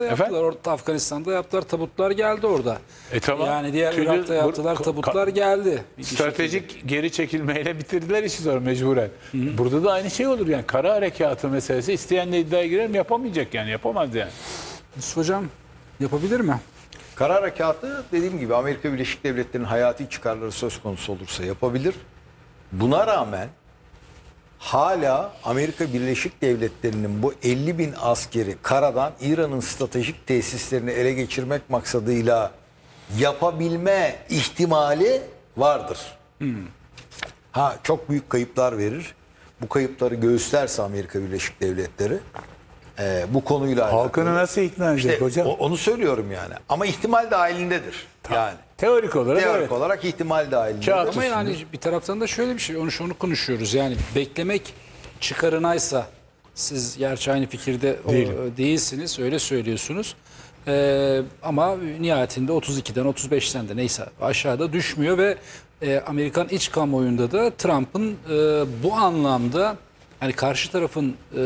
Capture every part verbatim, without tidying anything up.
Yaptılar. Orta Afganistan'da yaptılar. Tabutlar geldi orada. E tamam. Yani diğer Tüylü- Irak'ta yaptılar. bu- Tabutlar geldi. Bir Stratejik geri çekilmeyle bitirdiler işi sonra mecburen. Burada da aynı şey olur yani. Kara harekatı meselesi isteyenle iddiaya girerim yapamayacak yani. Yapamaz yani. Yusuf Hocam yapabilir mi? Kara harekatı dediğim gibi Amerika Birleşik Devletleri'nin hayati çıkarları söz konusu olursa yapabilir. Buna rağmen hala Amerika Birleşik Devletleri'nin bu elli bin askeri karadan İran'ın stratejik tesislerini ele geçirmek maksadıyla yapabilme ihtimali vardır. Hmm. Ha çok büyük kayıplar verir. Bu kayıpları göğüslerse Amerika Birleşik Devletleri e, bu konuyla alakalı. Halkını nasıl ikna edecek İşte hocam? o- onu söylüyorum yani. Ama ihtimal dahilindedir. Yani Teorik olarak teorik evet. olarak ihtimal dahilindedir. Kağıt Ama üstünde. yani bir taraftan da şöyle bir şey. Onu şunu konuşuyoruz. Yani beklemek çıkarınaysa siz gerçi aynı fikirde o- Değilim. değilsiniz. Öyle söylüyorsunuz. Ee, ama nihayetinde otuz ikiden otuz beşten de neyse aşağıda düşmüyor ve e, Amerikan iç kamuoyunda da Trump'ın e, bu anlamda hani karşı tarafın e,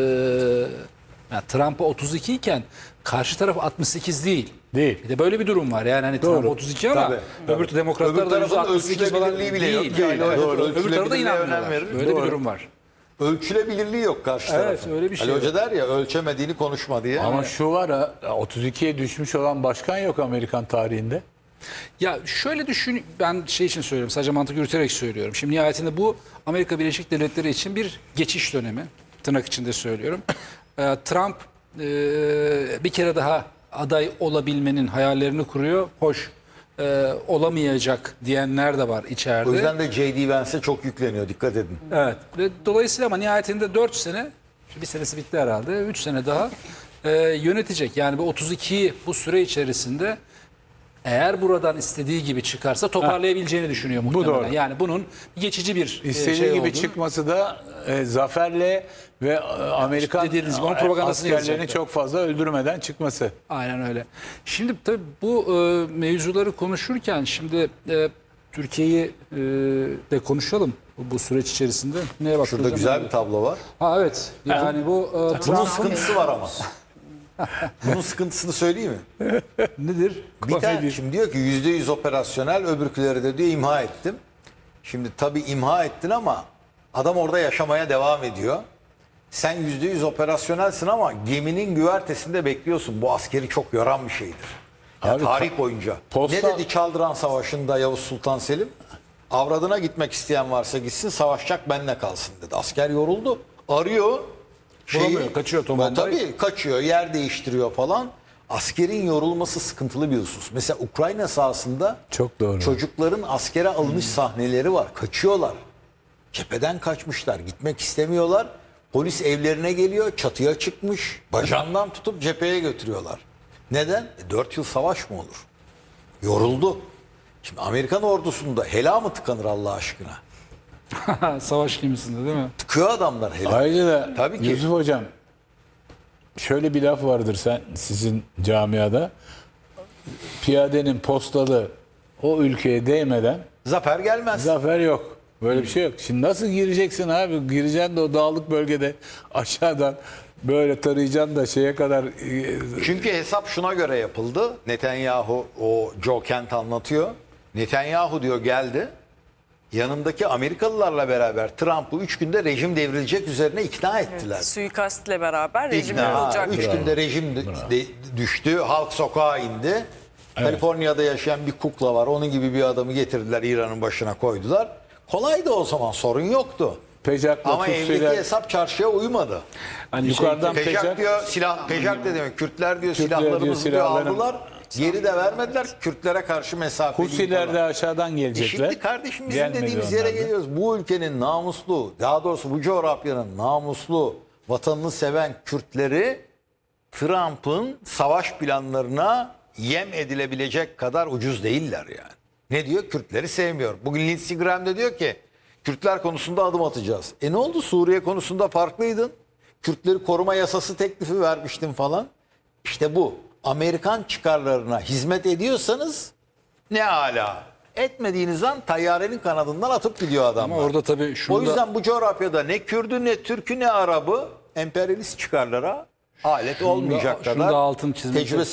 yani Trump'a otuz iki iken karşı taraf altmış sekiz değil. Değil. Bir de böyle bir durum var. Yani hani Trump Doğru. otuz iki ama Tabii, öbür tabii. demokratlar Öbür da yüzde tarafın altmış sekiz falan ölçülebilirliği bile yok. değil. Değil. Yani Doğru. öbür tarafa da Ölçülebilirliğe inanmıyorlar. önem verir. Böyle bir Doğru. durum var. Ölçülebilirliği yok karşı Evet, tarafın. öyle bir şey Ali yok. Hoca der ya ölçemediğini konuşma diye. Ama şu var ha, otuz ikiye düşmüş olan başkan yok Amerikan tarihinde. Ya şöyle düşün, ben şey için söylüyorum, sadece mantık yürüterek söylüyorum. Şimdi nihayetinde bu Amerika Birleşik Devletleri için bir geçiş dönemi, tırnak içinde söylüyorum. Ee, Trump e, bir kere daha aday olabilmenin hayallerini kuruyor. Hoş e, olamayacak diyenler de var içeride. O yüzden de J D Vance'e çok yükleniyor. Dikkat edin. Evet. Ve dolayısıyla ama nihayetinde dört sene, bir senesi bitti herhalde, üç sene daha e, yönetecek. Yani bu otuz ikiyi bu süre içerisinde eğer buradan istediği gibi çıkarsa toparlayabileceğini düşünüyor muhtemelen. doğru. Yani bunun geçici bir e, İstediği şey gibi olduğunu- çıkması da e, zaferle ve e, Amerikan dediğiniz gibi onun e, propagandasını askerlerini yazacaktı. çok fazla öldürmeden çıkması. Aynen öyle. Şimdi tabii bu e, mevzuları konuşurken şimdi e, Türkiye'yi e, de konuşalım bu, bu süreç içerisinde. Neye bak Şurada güzel bir tablo var. Ha evet. Yani bu e, Bunun Trump'ın sıkıntısı var ama. Bunun sıkıntısını söyleyeyim mi? nedir? Bir tane şimdi diyor ki yüzde yüz operasyonel, öbürküleri de diyor imha ettim. Şimdi tabii imha ettin ama adam orada yaşamaya devam ediyor. Sen yüzde yüz operasyonelsin ama geminin güvertesinde bekliyorsun. Bu askeri çok yoran bir şeydir. Yani Abi, tarih boyunca. posta- Ne dedi Çaldıran Savaşı'nda Yavuz Sultan Selim? Avradına gitmek isteyen varsa gitsin, savaşacak benle kalsın dedi. Asker yoruldu. Arıyor. Bulamıyor, kaçıyor Tom Mann'da. Tabii kaçıyor, yer değiştiriyor falan. Askerin yorulması sıkıntılı bir husus. Mesela Ukrayna sahasında Çok doğru. çocukların askere alınış sahneleri var. Kaçıyorlar. Cepheden kaçmışlar. Gitmek istemiyorlar. Polis evlerine geliyor. Çatıya çıkmış. Bacağından tutup cepheye götürüyorlar. Neden? E, dört yıl savaş mı olur? Yoruldu. Şimdi Amerikan ordusunda helal mı tıkanır Allah aşkına? Savaş gemisinde değil mi? Tıkıyor adamlar helal. Ayrıca da Tabii ki. Yusuf Hocam şöyle bir laf vardır sen sizin camiada. Piyadenin postalı o ülkeye değmeden Zafer gelmez. zafer yok. Böyle bir şey yok. Şimdi nasıl gireceksin abi? Gireceksin de o dağlık bölgede aşağıdan böyle tarayacaksın da şeye kadar e, Çünkü hesap şuna göre yapıldı. Netanyahu, o Joe Kent anlatıyor. Netanyahu diyor geldi. Yanındaki Amerikalılarla beraber Trump'ı üç günde rejim devrilecek üzerine ikna ettiler. Suikastle beraber rejim İkna. olacak. Üç günde rejim de- de- düştü. Halk sokağa indi. Kaliforniya'da yaşayan bir kukla var. Onun gibi bir adamı getirdiler, İran'ın başına koydular. Kolaydı o zaman, sorun yoktu. Pejac'la Ama evdeki Tutsi'ler hesap çarşıya uymadı. Hani yukarıdan şey, Pejak Pejak, diyor silah, Pejak ne demek? Kürtler diyor Kürtler silahlarımızı diyor, diyor, silahlarını- aldılar. Geri de vermediler. Kürtlere karşı mesafeli. Husiler de aşağıdan E gelecekler. şimdi kardeşim bizim Gelmedi dediğimiz yere onlar da. geliyoruz. Bu ülkenin namuslu, daha doğrusu bu coğrafyanın namuslu, vatanını seven Kürtleri Trump'ın savaş planlarına yem edilebilecek kadar ucuz değiller yani. Ne diyor? Kürtleri sevmiyor. Bugün Lindsey Graham de diyor ki Kürtler konusunda adım atacağız. E ne oldu? Suriye konusunda farklıydın. Kürtleri koruma yasası teklifi vermiştin falan. İşte bu. Amerikan çıkarlarına hizmet ediyorsanız ne ala. Etmediğiniz an tayyarenin kanadından atıp gidiyor adamlar. Ama orada tabii şunu O da- yüzden bu coğrafyada ne Kürdü ne Türkü ne Arabı emperyalist çıkarlara alet olmayacak şunu kadar da altını çizmek tecrübesi